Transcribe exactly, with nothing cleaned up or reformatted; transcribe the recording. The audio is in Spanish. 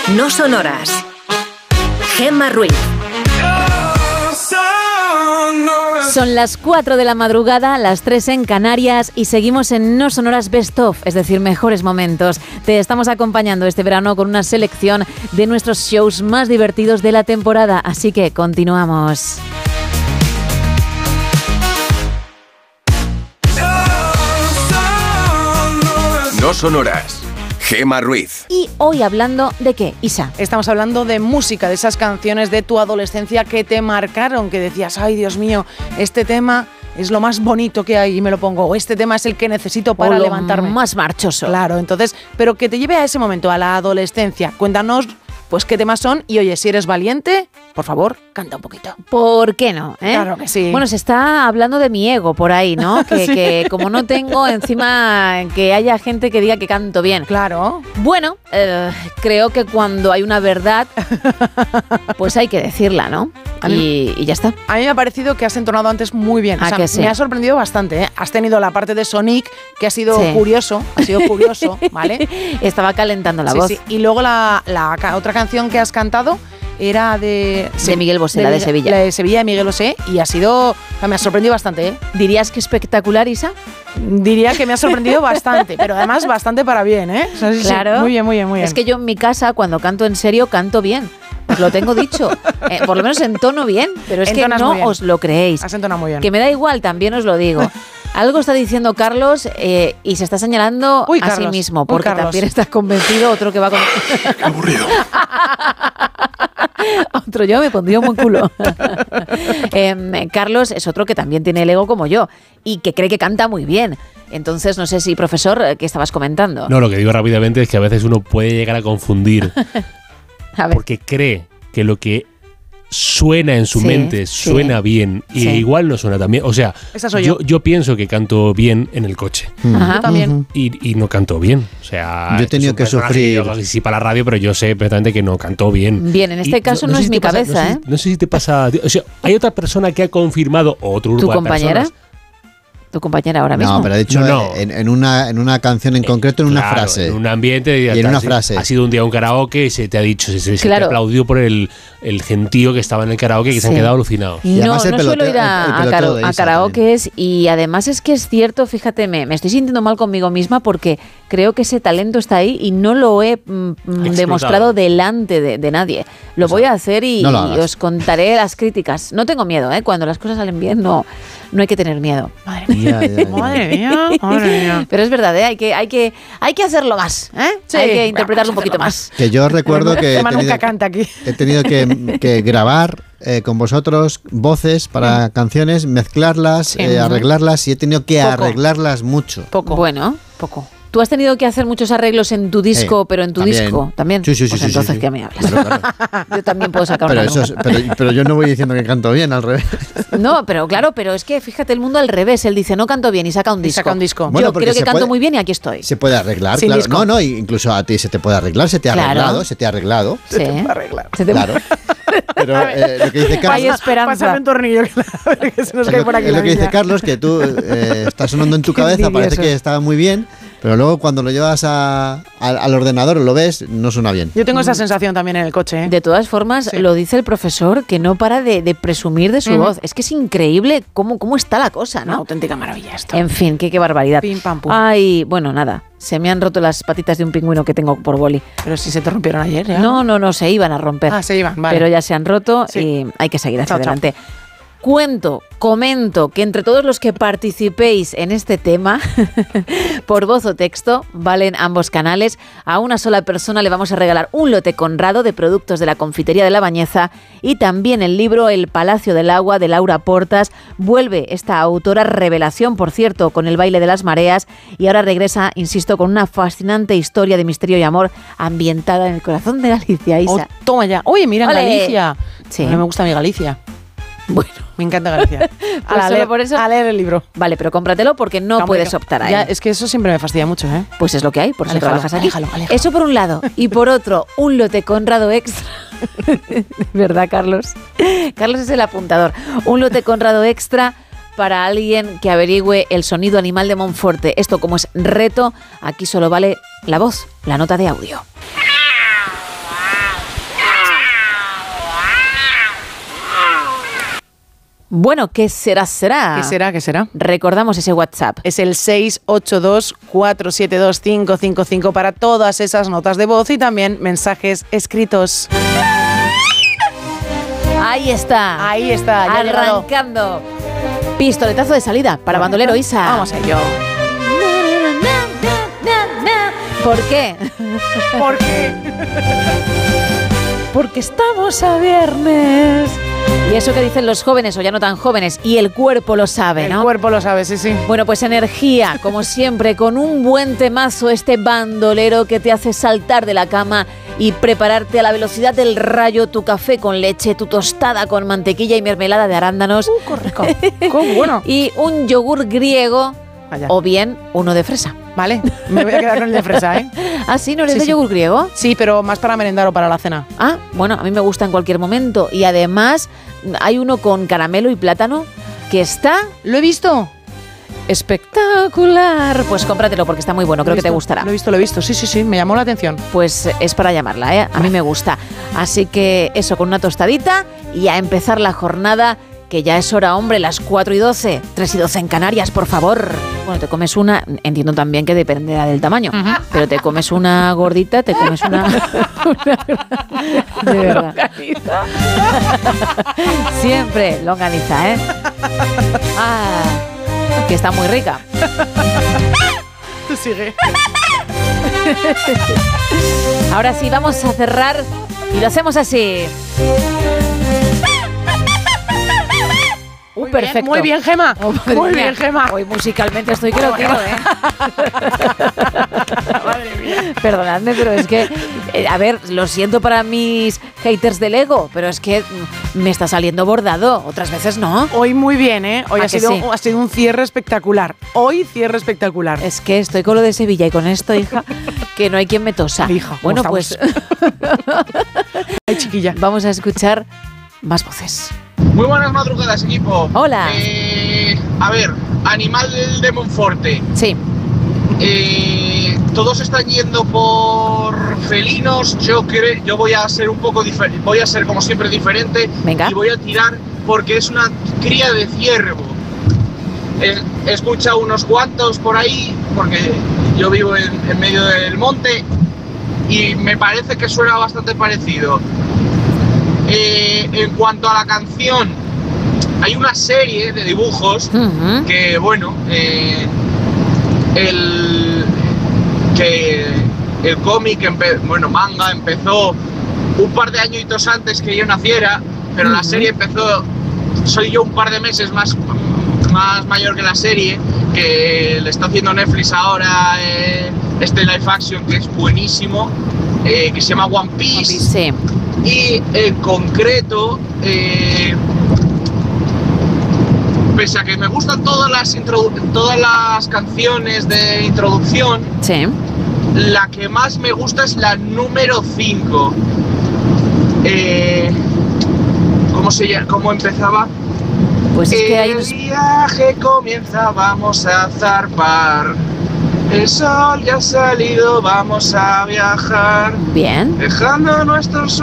No sonoras. Gemma Ruiz. Son las cuatro de la madrugada, las tres en Canarias y seguimos en No Sonoras Best Of, es decir, mejores momentos. Te estamos acompañando este verano con una selección de nuestros shows más divertidos de la temporada, así que continuamos. No sonoras. Gemma Ruiz. Y hoy hablando de qué, Isa. Estamos hablando de música, de esas canciones de tu adolescencia que te marcaron, que decías, ay Dios mío, este tema es lo más bonito que hay y me lo pongo, o este tema es el que necesito para o lo levantarme. Más marchoso. Claro, entonces, pero que te lleve a ese momento, a la adolescencia. Cuéntanos, pues, qué temas son y oye, si eres valiente, por favor, canta un poquito. ¿Por qué no? ¿Eh? Claro que sí. Bueno, se está hablando de mi ego por ahí, ¿no? Que, Sí. que como no tengo encima que haya gente que diga que canto bien. Claro. Bueno, eh, creo que cuando hay una verdad, pues hay que decirla, ¿no? Y, y ya está. A mí me ha parecido que has entonado antes muy bien. ¿A O sea, que sí? me ha sorprendido bastante, ¿eh? Has tenido la parte de Sonic, que ha sido Sí. curioso, ha sido curioso, ¿vale? Estaba calentando la Sí, voz. sí. Y luego la, la ca- otra canción que has cantado era de... De Miguel Bosé, la de Sevilla. La de Sevilla, de Miguel Bosé, y ha sido... O sea, me ha sorprendido bastante, ¿eh? ¿Dirías que espectacular, Isa? Diría que me ha sorprendido bastante, pero además bastante para bien, ¿eh? O sea, sí, sí, Claro. muy bien, muy bien, muy bien. Es que yo en mi casa, cuando canto en serio, canto bien. Os lo tengo dicho. Eh, por lo menos entono bien, pero es Entonas que muy no bien. os lo creéis. Has entonado muy bien. Que me da igual, también os lo digo. Algo está diciendo Carlos eh, y se está señalando Uy, a sí Carlos. mismo, Uy, porque Carlos. también está convencido, otro que va con... Aburrido. Otro yo me pondría un buen culo. eh, Carlos es otro que también tiene el ego como yo y que cree que canta muy bien. Entonces, no sé si, profesor, ¿qué estabas comentando? No, lo que digo rápidamente es que a veces uno puede llegar a confundir A ver. porque cree que lo que suena en su Sí, mente sí. suena bien y Sí. igual no suena tan bien. O sea, Esa soy yo, yo. yo pienso que canto bien en el coche Ajá. Yo también. y, y no canto bien. O sea, Yo he esto tenido es un que personaje sufrir. yo hago así para la radio, pero yo sé perfectamente que no canto bien. Bien, en este Y caso no sé es si mi te pasa- cabeza, no sé, ¿eh? No sé si te pasa. O sea, hay otra persona que ha confirmado, o otro grupo ¿Tu de compañera? personas. ¿Tu compañera ahora mismo? No, pero ha dicho No, no. En, en una, en una canción en concreto, en una Claro, frase. En un ambiente. Y en una ha sido- frase. Ha sido un día un karaoke y se te ha dicho, se, se Claro. te aplaudió por el, el gentío que estaba en el karaoke que se han Sí. quedado alucinados. Y No, además el no suelo peloteo- ir a, el- el a peloteo karo- de a Isa karaokes y además es que es cierto, fíjate, me, me estoy sintiendo mal conmigo misma porque creo que ese talento está ahí y no lo he mm, mm, Explotado. demostrado delante de, de nadie. Lo voy a hacer y, no lo hagas. y os contaré las críticas. No tengo miedo, ¿eh? Cuando las cosas salen bien no, no hay que tener miedo. Madre mía, Ya, ya, ya. madre mía, madre mía. Pero es verdad, ¿eh? Hay que, hay que, hay que hacerlo más, ¿eh? Sí, hay que vamos interpretarlo a un poquito hacerlo más. Que yo recuerdo que he Gemma tenido, nunca canta aquí. he tenido que, que grabar eh, con vosotros voces para canciones, mezclarlas, eh, arreglarlas y he tenido que Poco. arreglarlas mucho. Poco. Bueno, Poco. tú has tenido que hacer muchos arreglos en tu disco, Eh, pero en tu también. disco también. Sí, sí, sí, Pues sí, entonces, sí, sí. ¿qué me hablas? Claro, claro. Yo también puedo sacar Pero, una eso es- pero, pero yo no voy diciendo que canto bien, al revés. No, pero claro, pero es que fíjate el mundo al revés. Él dice, no canto bien y saca un Y disco. saca un disco. Bueno, Yo porque creo que se canto puede- muy bien y aquí estoy. Se puede arreglar, Sin claro. disco. No, no, incluso a ti se te puede arreglar, se te ha Claro. arreglado, se te ha arreglado. Sí. arreglar. Se te- Claro. Pero eh, lo que dice Hay Carlos, esperanza. Pásame un tornillo que, que se nos es cae lo, por aquí es la lo que dice niña. Carlos, que tú eh, está sonando en tu Qué cabeza, parece envidioso. que está muy bien, pero luego cuando lo llevas a- al- al ordenador o lo ves, no suena bien. Yo tengo esa sensación también en el coche, ¿eh? De todas formas, Sí. lo dice el profesor, que no para de, de presumir de su Ujú. voz. Es que es increíble cómo, cómo está la cosa, Una ¿no? auténtica maravilla esto. En fin, qué, qué barbaridad. Pim, pam, pum. Ay, bueno, nada. Se me han roto las patitas de un pingüino que tengo por boli. Pero si se te rompieron ayer, ¿ya? No, no, no, se iban a romper. Ah, se iban, vale. Pero ya se han roto Sí. y hay que seguir hacia Chao, chao. adelante. Cuento, comento que entre todos los que participéis en este tema, por voz o texto, valen ambos canales. A una sola persona le vamos a regalar un lote Conrado de productos de la Confitería de la Bañeza y también el libro El Palacio del Agua de Laura Portas. Vuelve esta autora, revelación, por cierto, con El baile de las mareas y ahora regresa, insisto, con una fascinante historia de misterio y amor ambientada en el corazón de Galicia, Isa. Oh, toma ya. Oye, mira, Ole. Galicia. Sí. A mí me gusta mi Galicia. Bueno. Me encanta Galicia. Pues a, solo leer, por eso- a leer el libro. Vale, pero cómpratelo porque no Hombre, puedes que- optar a ya, él. Es que eso siempre me fastidia mucho, ¿eh? Pues es lo que hay, por eso Aléjalo, trabajas aquí. aléjalo, aléjalo. Eso por un lado. Y por otro, un lote Conrado extra. ¿Verdad, Carlos? Carlos es el apuntador. Un lote Conrado extra para alguien que averigüe el sonido animal de Monforte. Esto, como es reto, aquí solo vale la voz, la nota de audio. Bueno, ¿qué será, será? ¿Qué será, qué será? Recordamos ese WhatsApp. Es el seis ocho dos, cuatro siete dos, cinco cinco cinco para todas esas notas de voz y también mensajes escritos. Ahí está. Ahí está, ya ha llegado. Arrancando. Pistoletazo de salida para Bandolero Isa. Vamos a ello. ¿Por qué? ¿Por qué? Porque estamos a viernes. Y eso que dicen los jóvenes o ya no tan jóvenes, y el cuerpo lo sabe, ¿no? El cuerpo lo sabe, sí, sí. Bueno, pues energía, como siempre, con un buen temazo, este bandolero que te hace saltar de la cama y prepararte a la velocidad del rayo tu café con leche, tu tostada con mantequilla y mermelada de arándanos. Uh, qué rico. Qué bueno. Y un yogur griego. Vaya. O bien uno de fresa. Vale, me voy a quedar con el de fresa, ¿eh? ¿Ah, sí? ¿No eres Sí, de sí. yogur griego? Sí, pero más para merendar o para la cena. Ah, bueno, a mí me gusta en cualquier momento. Y además hay uno con caramelo y plátano que está ¿Lo he visto? espectacular. Pues cómpratelo porque está muy bueno, Lo creo he que te visto, gustará. Lo he visto, lo he visto, sí, sí, sí, me llamó la atención. Pues es para llamarla, ¿eh? A mí me gusta. Así que eso, con una tostadita y a empezar la jornada, que ya es hora, hombre, las cuatro y doce, tres y doce en Canarias, por favor. Bueno, te comes una, entiendo también que dependerá del tamaño, uh-huh. pero te comes una gordita, te comes una... una de verdad. Siempre longaniza, ¿eh? Ah, que está muy rica. Tú sigue. Ahora sí, vamos a cerrar y lo hacemos así. Muy perfecto. Bien, muy bien, Gema. Oh, muy mía. bien, Gema. Hoy musicalmente estoy que lo quiero, ¿eh? Madre mía. Perdonadme, pero es que, eh, a ver, lo siento para mis haters del ego, pero es que me está saliendo bordado. Otras veces no. Hoy muy bien, ¿eh? Hoy ¿A ha que sido, sí? ha sido un cierre espectacular. Hoy cierre espectacular. Es que estoy con lo de Sevilla y con esto, hija, que no hay quien me tosa. Hija, bueno, ¿cómo pues Ay, chiquilla. vamos a escuchar más voces. Muy buenas madrugadas, equipo. Hola. Eh, a ver, Animal de Monforte. Sí. Eh, todos están yendo por felinos. Yo creo, yo voy a ser un poco diferente. Voy a ser como siempre diferente. Venga. Y voy a tirar porque es una cría de ciervo. He, he escuchado unos cuantos por ahí porque yo vivo en, en medio del monte y me parece que suena bastante parecido. Eh, en cuanto a la canción, hay una serie de dibujos uh-huh. que, bueno, eh, el que el cómic, empe- bueno, manga, empezó un par de añitos antes que yo naciera, pero uh-huh. la serie empezó, soy yo un par de meses más, más mayor que la serie, que le está haciendo Netflix ahora, eh, este live action que es buenísimo, eh, que se llama One Piece. One Piece, sí. Y en concreto, eh, pese a que me gustan todas las, introdu- todas las canciones de introducción, sí. la que más me gusta es la número cinco. Eh, ¿Cómo se llama? ¿Cómo empezaba? Pues es que hay El unos... viaje comienza, vamos a zarpar. El sol ya ha salido, vamos a viajar. Bien. Dejando nuestros